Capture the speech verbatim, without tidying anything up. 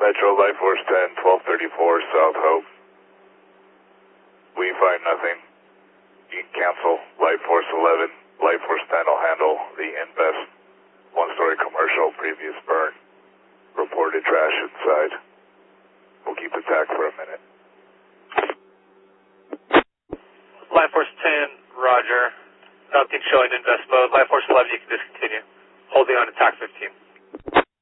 Metro, Life Force ten, twelve thirty-four, South Hope. We find nothing. You can cancel. Life Force eleven, Life Force ten will handle the Invest one-story commercial previous burn. Reported trash inside. We'll keep the tack for a minute. Life Force ten, roger. Nothing showing invest mode. Life Force eleven, you can discontinue. Holding on to tack fifteen.